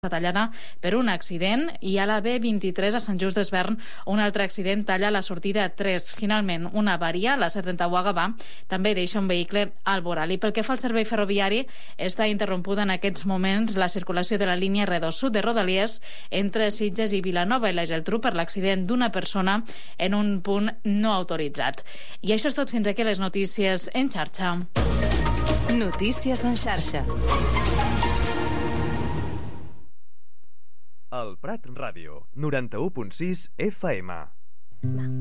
tallada per un accident, i a la B23 a Sant Just d'Esvern un altre accident talla la sortida 3. Finalment, una avaria, la C31 a Gavà, també deixa un vehicle al voral. I pel que fa al servei ferroviari, està interrompuda en aquests moments la circulació de la línia R2 Sud de Rodalies entre Sitges i Vilanova i la Geltrú per l'accident d'una persona en un punt no autoritzat. I això és tot, fins aquí les notícies en xarxa. Notícies en xarxa. El Prat Ràdio, 91.6 FM.